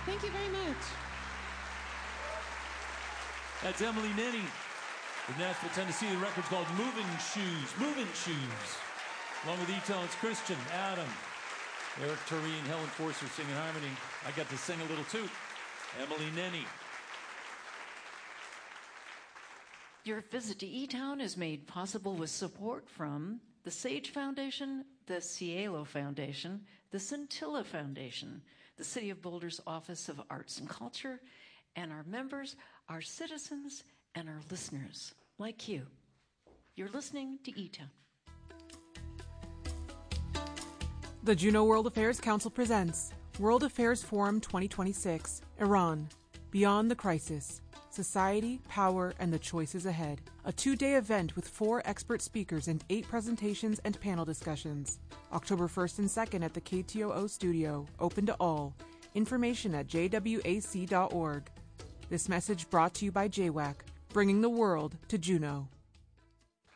Thank you very much. That's Emily Nenny from Nashville, Tennessee. The record's called Moving Shoes. Moving Shoes. Along with E-Tones, Christian, Adam, Eric Tureen, Helen Forster singing harmony. I got to sing a little too. Emily Nenny. Your visit to E-Town is made possible with support from the Sage Foundation, the Cielo Foundation, the Scintilla Foundation, the City of Boulder's Office of Arts and Culture, and our members, our citizens, and our listeners, like you. You're listening to E-Town. The Juneau World Affairs Council presents World Affairs Forum 2026, Iran, Beyond the Crisis, Society, Power, and the Choices Ahead. A 2-day event with 4 expert speakers and 8 presentations and panel discussions. October 1st and 2nd at the KTOO studio, open to all. Information at jwac.org. This message brought to you by JWAC, bringing the world to Juneau.